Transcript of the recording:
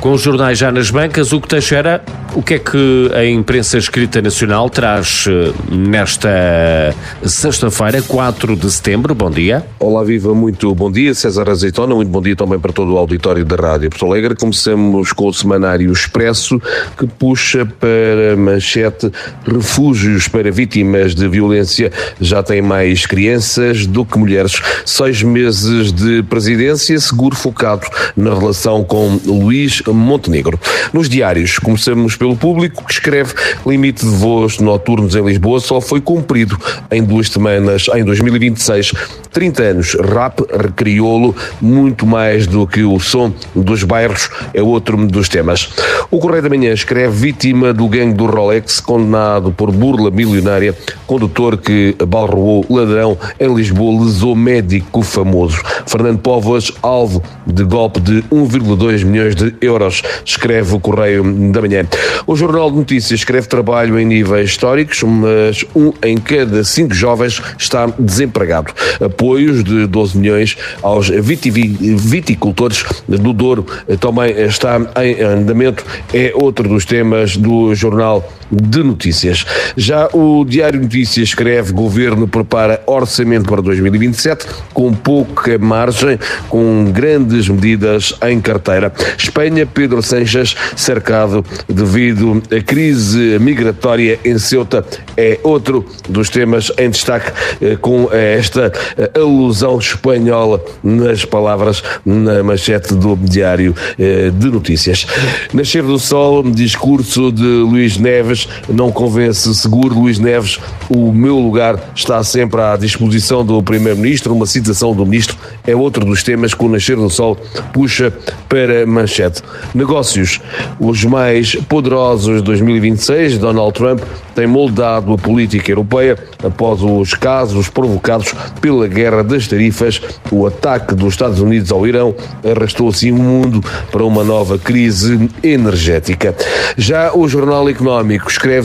Com os jornais já nas bancas, Hugo Teixeira, o que é que a imprensa escrita nacional traz nesta sexta-feira, 4 de setembro? Bom dia. Olá, viva, muito bom dia. César Azeitona, muito bom dia também para todo o auditório da Rádio Porto Alegre. Começamos com o semanário Expresso, que puxa para manchete: refúgios para vítimas de violência já têm mais crianças do que mulheres. 6 meses de presidência, seguro focado na relação com Luís Montenegro. Nos diários, começamos pelo Público, que escreve: limite de voos noturnos em Lisboa só foi cumprido em 2 semanas, em 2026. 30 anos, rap recriou-lo muito mais do que o som dos bairros, é outro dos temas. O Correio da Manhã escreve: vítima do gangue do Rolex, condenado por burla milionária, condutor que abalroou ladrão em Lisboa, lesou médico famoso. Fernando Póvoas, alvo de golpe de 1,2 milhões de euros, escreve o Correio da Manhã. O Jornal de Notícias escreve: trabalho em níveis históricos, mas 1 em cada 5 jovens está desempregado. Apoios de 12 milhões aos viticultores do Douro também está em andamento, é outro dos temas do Jornal de Notícias. Já o Diário de Notícias escreve: governo prepara orçamento para 2027 com pouca margem, com grandes medidas em carteira. Espanha, Pedro Sánchez cercado devido à crise migratória em Ceuta, é outro dos temas em destaque, com esta alusão espanhola nas palavras na manchete do Diário de Notícias. Nascer do Sol, discurso de Luís Neves, não convence seguro. Luís Neves: o meu lugar está sempre à disposição do Primeiro-Ministro. Uma citação do Ministro é outro dos temas que o Nascer do Sol puxa para manchete. Negócios: os mais poderosos de 2026, Donald Trump tem moldado a política europeia após os casos provocados pela guerra das tarifas. O ataque dos Estados Unidos ao Irão arrastou assim o mundo para uma nova crise energética. Já o Jornal Económico escreve